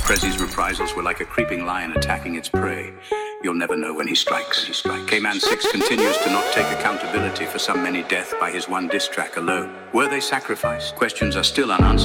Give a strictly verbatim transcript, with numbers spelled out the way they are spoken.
Prezzi's reprisals were like a creeping lion attacking its prey. You'll never know when he strikes. He strikes. K-Man six continues to not take accountability for some many death by his one diss track alone. Were they sacrificed? Questions are still unanswered.